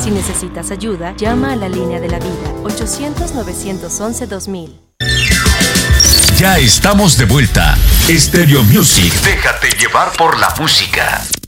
Si necesitas ayuda, llama a la línea de la vida, 800-911-2000. Ya estamos de vuelta. Stereo Music. Déjate llevar por la música.